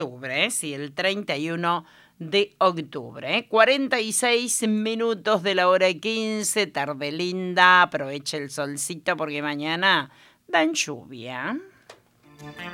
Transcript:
octubre, sí, el 31 de octubre. 46 minutos de la hora 15, tarde linda, aproveche el solcito porque mañana dan lluvia.